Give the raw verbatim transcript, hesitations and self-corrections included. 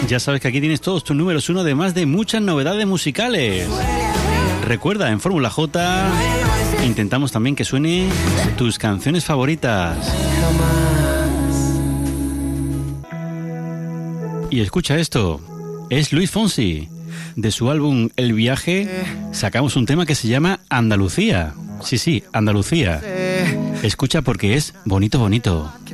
Ya sabes que aquí tienes todos tus números uno, además de muchas novedades musicales. Recuerda, en Fórmula J intentamos también que suene tus canciones favoritas. Y escucha esto, es Luis Fonsi. De su álbum El Viaje sacamos un tema que se llama Andalucía. Sí, sí, Andalucía. Escucha porque es bonito, bonito.